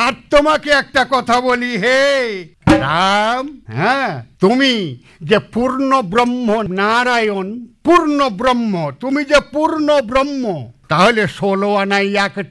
আর তোমাকে একটা কথা বলি হে রাম, হ্যাঁ, তুমি যে পূর্ণ ব্রহ্ম নারায়ণ, পূর্ণ ব্রহ্ম, তুমি যে পূর্ণ ব্রহ্ম, তাহলে 16 আনাই একটা